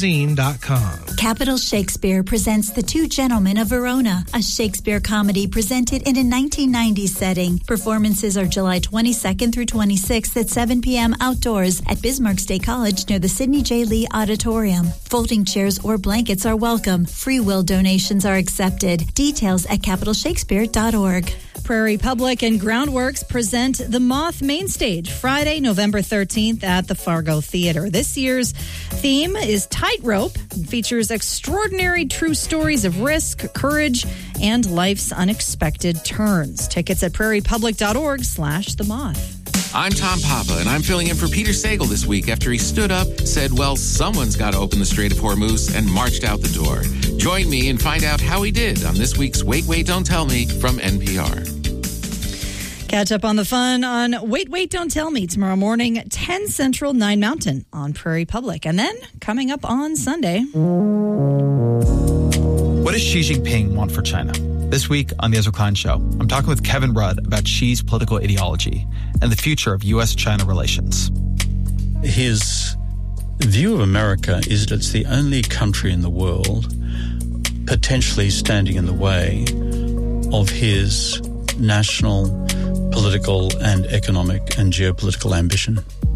shakespearemagazine.com. Capitol Shakespeare presents The Two Gentlemen of Verona, a Shakespeare comedy presented in a 1990s setting. Performances are July 22nd through 26th at 7 p.m. outdoors at Bismarck State College near the Sidney J. Lee Auditorium. Folding chairs or blankets are welcome. Free will donations are accepted. Details at capitalshakespeare.org. Prairie Public and Groundworks present The Moth Main Stage Friday, November 13th at the Fargo Theater. This year's theme is Tightrope and features extraordinary true stories of risk, courage, and life's unexpected turns. Tickets at prairiepublic.org/The Moth. I'm Tom Papa, and I'm filling in for Peter Sagal this week after he stood up, said, well, someone's got to open the Strait of Hormuz, and marched out the door. Join me and find out how he did on this week's Wait, Wait, Don't Tell Me from NPR. Catch up on the fun on Wait, Wait, Don't Tell Me tomorrow morning, 10 Central, 9 Mountain on Prairie Public. And then coming up on Sunday. What does Xi Jinping want for China? This week on The Ezra Klein Show, I'm talking with Kevin Rudd about Xi's political ideology and the future of U.S.-China relations. His view of America is that it's the only country in the world potentially standing in the way of his national, political, and economic and geopolitical ambition.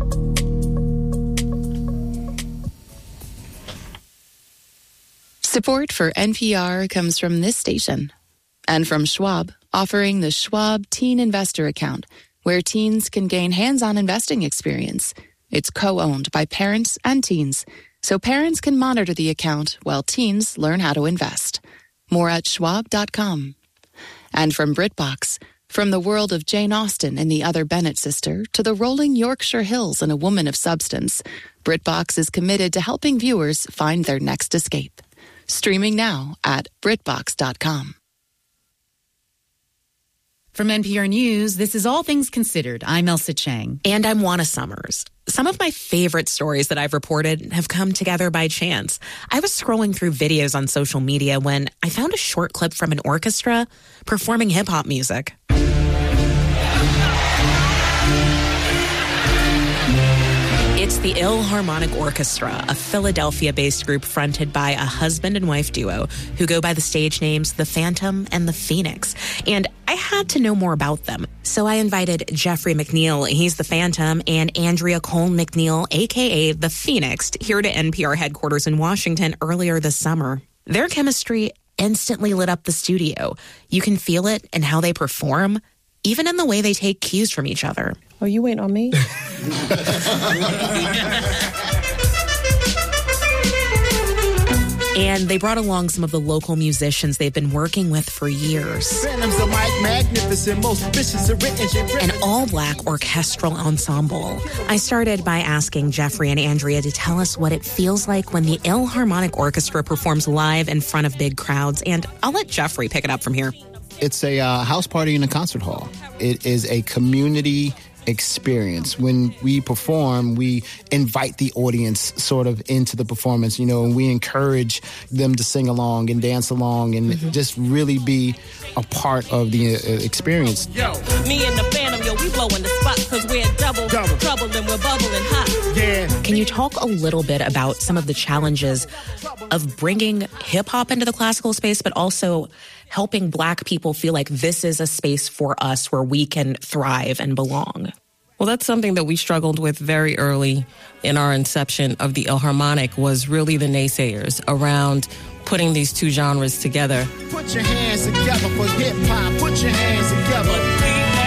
Support for NPR comes from this station and from Schwab, offering the Schwab Teen Investor Account, where teens can gain hands-on investing experience. It's co-owned by parents and teens, so parents can monitor the account while teens learn how to invest. More at schwab.com. And from BritBox, from the world of Jane Austen and the Other Bennet sister to the rolling Yorkshire Hills and A Woman of Substance, BritBox is committed to helping viewers find their next escape. Streaming now at BritBox.com. From NPR News, this is All Things Considered. I'm Elsa Chang. And I'm Juana Summers. Some of my favorite stories that I've reported have come together by chance. I was scrolling through videos on social media when I found a short clip from an orchestra performing hip-hop music. It's the Ilharmonic Orchestra, a Philadelphia-based group fronted by a husband and wife duo who go by the stage names The Phantom and The Phoenix. And I had to know more about them. So I invited Jeffrey McNeil, he's the Phantom, and Andrea Cole McNeil, a.k.a. The Phoenix, here to NPR headquarters in Washington earlier this summer. Their chemistry instantly lit up the studio. You can feel it in how they perform, even in the way they take cues from each other. Oh, you waiting on me? And they brought along some of the local musicians they've been working with for years. An all-black orchestral ensemble. I started by asking Jeffrey and Andrea to tell us what it feels like when the Ilharmonic Orchestra performs live in front of big crowds, and I'll let Jeffrey pick it up from here. It's a house party in a concert hall. It is a community experience. When we perform, we invite the audience sort of into the performance, and we encourage them to sing along and dance along and just really be a part of the experience. Yo, me and the Phantom, we blowing the spot because we're double trouble and we're bubbling hot. Yeah. Can you talk a little bit about some of the challenges of bringing hip-hop into the classical space, but also helping Black people feel like this is a space for us where we can thrive and belong? Well, that's something that we struggled with very early in our inception of the Ilharmonic, was really the naysayers around putting these two genres together. Put your hands together for hip-hop. Put your hands together.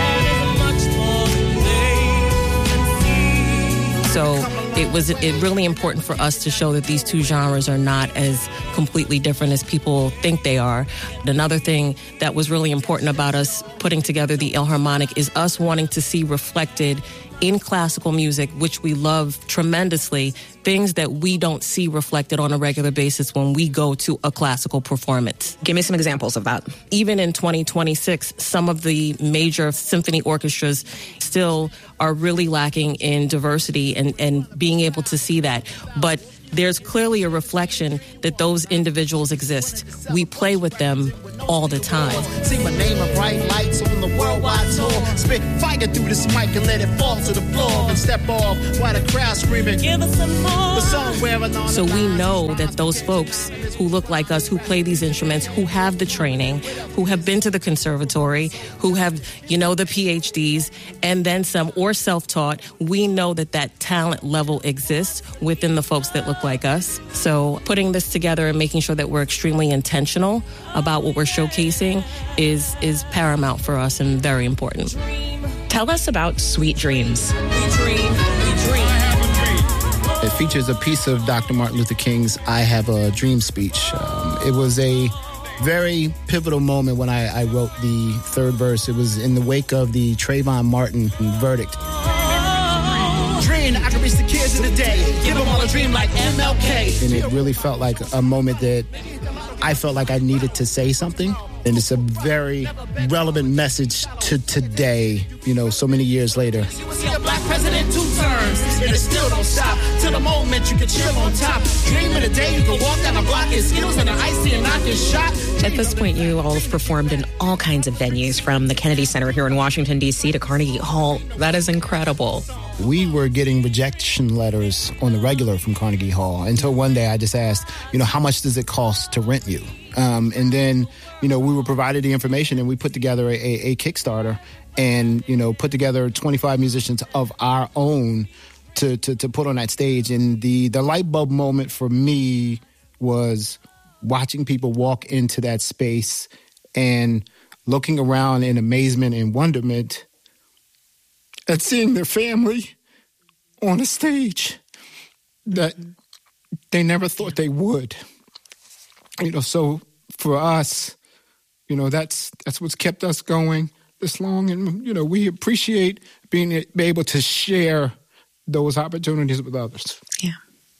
So it was really important for us to show that these two genres are not as completely different as people think they are. Another thing that was really important about us putting together the Ilharmonic is us wanting to see reflected in classical music, which we love tremendously, things that we don't see reflected on a regular basis when we go to a classical performance. Give me some examples of that. Even in 2026, some of the major symphony orchestras still are really lacking in diversity and being able to see that. But there's clearly a reflection that those individuals exist. We play with them all the time. See my name of bright lights on the a worldwide tour. Spit fire through this mic and let it fall to the floor. And step off while the crowd screaming, give us some more. The song wearing on. So we know that those folks who look like us, who play these instruments, who have the training, who have been to the conservatory, who have, the PhDs, and then some, or self-taught, we know that talent level exists within the folks that look like us. So putting this together and making sure that we're extremely intentional about what we're showcasing is paramount for us and very important. Tell us about Sweet Dreams. It features a piece of Dr. Martin Luther King's I Have a Dream speech. It was a very pivotal moment when I wrote the third verse. It was in the wake of the Trayvon Martin verdict. Dream, I can reach the kids of the day. Give them all a dream like MLK. And it really felt like a moment that I felt like I needed to say something. And it's a very relevant message to today, so many years later. See a black president 2 terms, and it still don't stop. Till the moment you can chill on top. Dream of the day you can walk down the block and Skittles and an icy and not get shot. At this point, you all have performed in all kinds of venues, from the Kennedy Center here in Washington, D.C. to Carnegie Hall. That is incredible. We were getting rejection letters on the regular from Carnegie Hall until one day I just asked, how much does it cost to rent you? And then, we were provided the information and we put together a Kickstarter and, put together 25 musicians of our own to put on that stage. And the light bulb moment for me was watching people walk into that space and looking around in amazement and wonderment at seeing their family on a stage that they never thought they would. So for us, that's what's kept us going this long. And, we appreciate being able to share those opportunities with others. Yeah.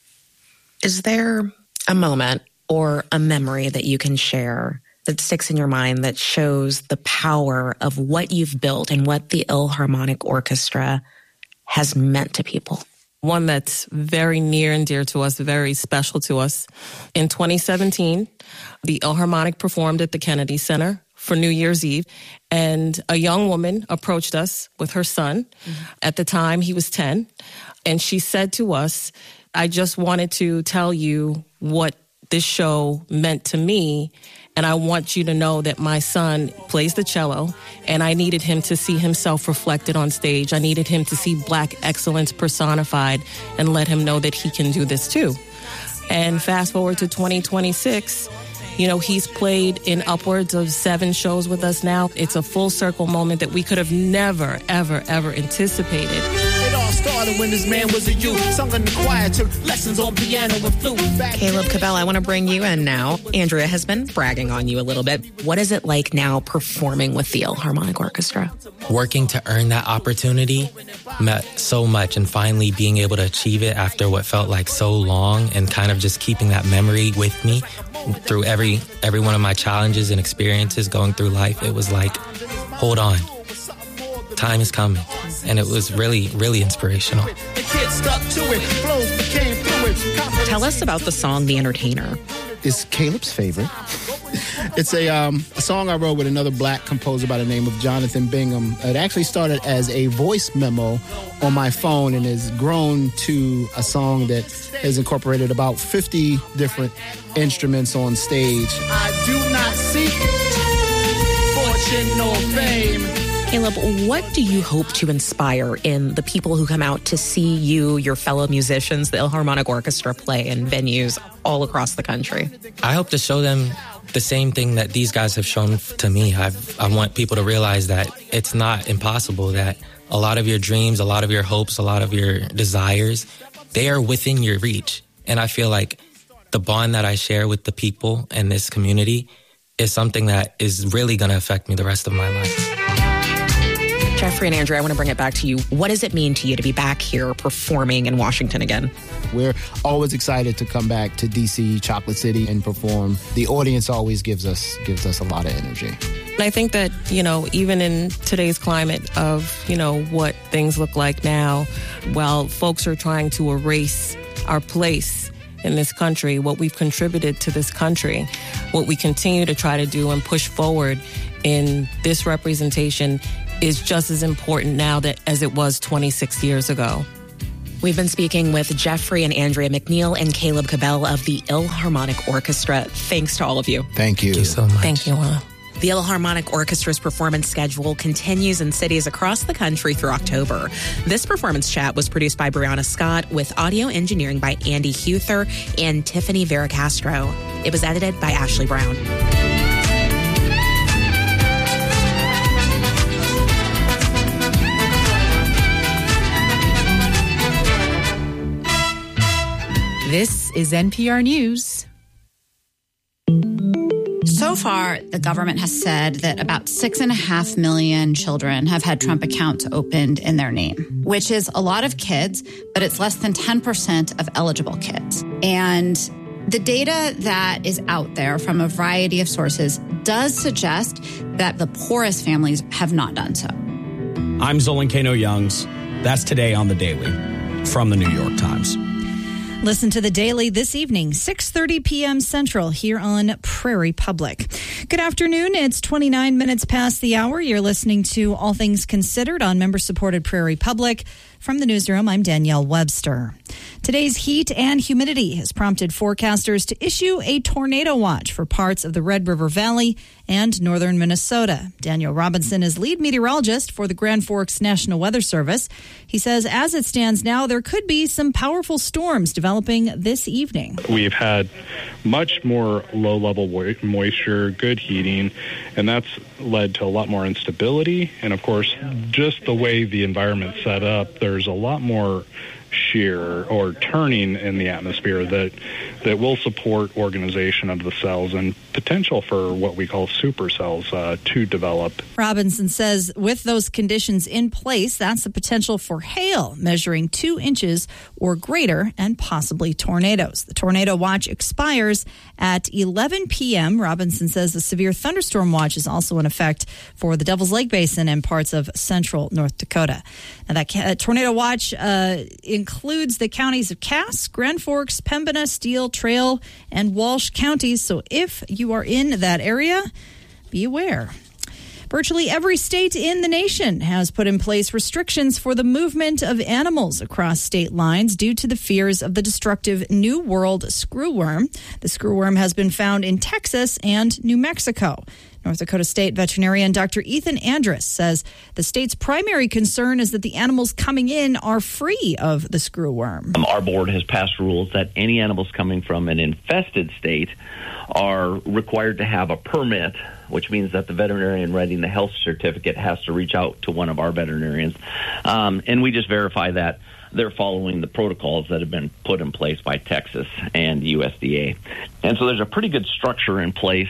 Is there a moment or a memory that you can share that sticks in your mind that shows the power of what you've built and what the Ilharmonic Orchestra has meant to people? One that's very near and dear to us, very special to us. In 2017, the Ilharmonic performed at the Kennedy Center for New Year's Eve, and a young woman approached us with her son. Mm-hmm. At the time, he was 10, and she said to us, I just wanted to tell you what this show meant to me, and I want you to know that my son plays the cello, and I needed him to see himself reflected on stage. I needed him to see Black excellence personified and let him know that he can do this too. And fast forward to 2026, he's played in upwards of 7 shows with us now. It's a full circle moment that we could have never, ever, ever anticipated. It all started when this man was a youth, sung in the choir, took lessons on piano and flute. Caleb Cabell, I want to bring you in now. Andrea has been bragging on you a little bit. What is it like now performing with the Ilharmonic Orchestra? Working to earn that opportunity meant so much, and finally being able to achieve it after what felt like so long, and kind of just keeping that memory with me through every one of my challenges and experiences going through life. It was like, hold on, time is coming. And it was really, really inspirational. Tell us about the song The Entertainer. It's Caleb's favorite. It's a song I wrote with another Black composer by the name of Jonathan Bingham. It actually started as a voice memo on my phone and has grown to a song that has incorporated about 50 different instruments on stage. I do not seek fortune nor fame. Caleb, what do you hope to inspire in the people who come out to see you, your fellow musicians, the Ilharmonic Orchestra play in venues all across the country? I hope to show them the same thing that these guys have shown to me. I want people to realize that it's not impossible, that a lot of your dreams, a lot of your hopes, a lot of your desires, they are within your reach. And I feel like the bond that I share with the people in this community is something that is really going to affect me the rest of my life. Jeffrey and Andrea, I want to bring it back to you. What does it mean to you to be back here performing in Washington again? We're always excited to come back to D.C., Chocolate City, and perform. The audience always gives us a lot of energy. And I think that, even in today's climate of, what things look like now, while folks are trying to erase our place in this country, what we've contributed to this country, what we continue to try to do and push forward in this representation is just as important now as it was 26 years ago. We've been speaking with Jeffrey and Andrea McNeil and Caleb Cabell of the Ilharmonic Orchestra. Thanks to all of you. Thank you. Thank you so much. Thank you. The Ilharmonic Orchestra's performance schedule continues in cities across the country through October. This performance chat was produced by Brianna Scott with audio engineering by Andy Huther and Tiffany Veracastro. It was edited by Ashley Brown. This is NPR News. So far, the government has said that about 6.5 million children have had Trump accounts opened in their name, which is a lot of kids, but it's less than 10% of eligible kids. And the data that is out there from a variety of sources does suggest that the poorest families have not done so. I'm Zolan Kano-Youngs. That's today on The Daily from The New York Times. Listen to The Daily this evening, 6:30 p.m. Central, here on Prairie Public. Good afternoon. It's 29 minutes past the hour. You're listening to All Things Considered on member-supported Prairie Public. From the newsroom, I'm Danielle Webster. Today's heat and humidity has prompted forecasters to issue a tornado watch for parts of the Red River Valley and northern Minnesota. Daniel Robinson is lead meteorologist for the Grand Forks National Weather Service. He says as it stands now, there could be some powerful storms developing this evening. We've had much more low-level moisture, good heating, and that's led to a lot more instability. And, of course, just the way the environment's set up, there's a lot more shear or turning in the atmosphere that will support organization of the cells and potential for what we call supercells to develop. Robinson says with those conditions in place, that's the potential for hail measuring 2 inches or greater and possibly tornadoes. The tornado watch expires at 11 p.m. Robinson says the severe thunderstorm watch is also in effect for the Devil's Lake Basin and parts of central North Dakota. Now, that tornado watch includes the counties of Cass, Grand Forks, Pembina, Steele, Trail, and Walsh counties. So if you are in that area, be aware. Virtually every state in the nation has put in place restrictions for the movement of animals across state lines due to the fears of the destructive New World screwworm. The screwworm has been found in Texas and New Mexico. North Dakota State veterinarian Dr. Ethan Andrus says the state's primary concern is that the animals coming in are free of the screwworm. Our board has passed rules that any animals coming from an infested state are required to have a permit, which means that the veterinarian writing the health certificate has to reach out to one of our veterinarians. And we just verify that they're following the protocols that have been put in place by Texas and USDA. And so there's a pretty good structure in place,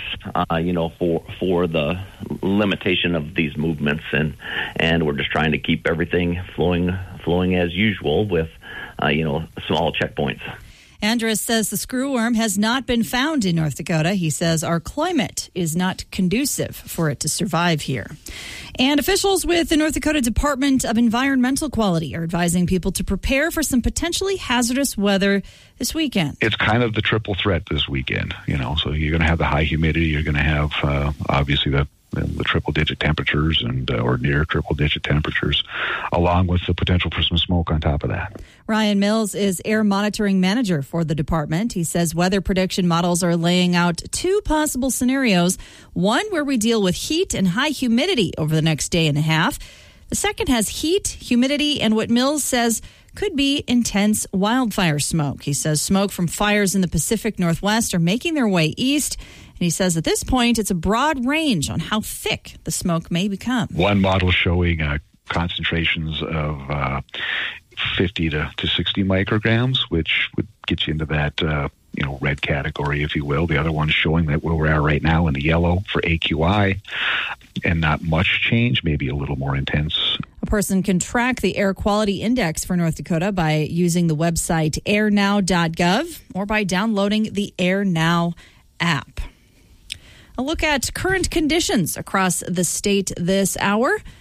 for the limitation of these movements. And we're just trying to keep everything flowing as usual with, small checkpoints. Andrus says the screwworm has not been found in North Dakota. He says our climate is not conducive for it to survive here. And officials with the North Dakota Department of Environmental Quality are advising people to prepare for some potentially hazardous weather this weekend. It's kind of the triple threat this weekend, so you're going to have the high humidity, you're going to have obviously the triple-digit temperatures or near triple-digit temperatures, along with the potential for some smoke on top of that. Ryan Mills is air monitoring manager for the department. He says weather prediction models are laying out 2 possible scenarios, one where we deal with heat and high humidity over the next day and a half. The second has heat, humidity, and what Mills says could be intense wildfire smoke. He says smoke from fires in the Pacific Northwest are making their way east. And he says at this point, it's a broad range on how thick the smoke may become. One model showing concentrations of 50 to 60 micrograms, which would get you into that red category, if you will. The other one is showing that where we are right now in the yellow for AQI, and not much change, maybe a little more intense. A person can track the air quality index for North Dakota by using the website airnow.gov or by downloading the AirNow app. A look at current conditions across the state this hour.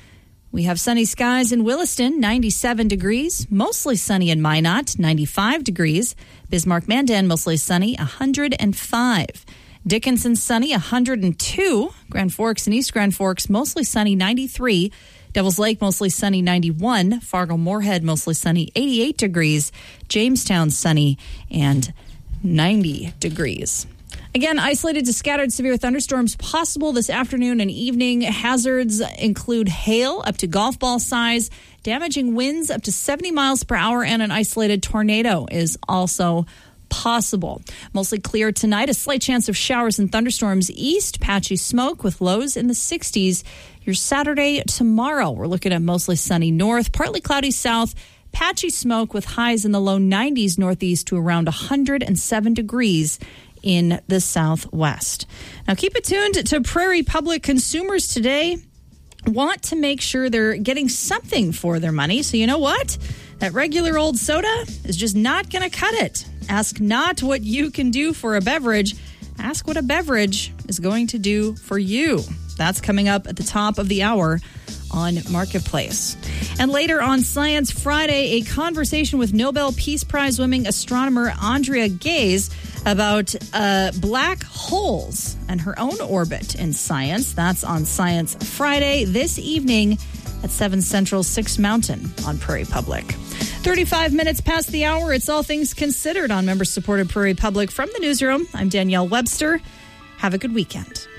We have sunny skies in Williston, 97 degrees. Mostly sunny in Minot, 95 degrees. Bismarck-Mandan, mostly sunny, 105. Dickinson, sunny, 102. Grand Forks and East Grand Forks, mostly sunny, 93. Devil's Lake, mostly sunny, 91. Fargo-Moorhead, mostly sunny, 88 degrees. Jamestown, sunny, and 90 degrees. Again, isolated to scattered severe thunderstorms possible this afternoon and evening. Hazards include hail up to golf ball size, damaging winds up to 70 miles per hour, and an isolated tornado is also possible. Mostly clear tonight, a slight chance of showers and thunderstorms east, patchy smoke with lows in the 60s. Your Saturday tomorrow, we're looking at mostly sunny north, partly cloudy south, patchy smoke with highs in the low 90s northeast to around 107 degrees in the southwest. Now keep it tuned to Prairie Public. Consumers today want to make sure they're getting something for their money. So you know what? That regular old soda is just not going to cut it. Ask not what you can do for a beverage. Ask what a beverage is going to do for you. That's coming up at the top of the hour on Marketplace. And later on Science Friday, a conversation with Nobel Peace Prize winning astronomer Andrea Ghez about black holes and her own orbit in science. That's on Science Friday this evening at 7 Central, 6 Mountain on Prairie Public. 35 minutes past the hour. It's All Things Considered on member-supported Prairie Public. From the newsroom, I'm Danielle Webster. Have a good weekend.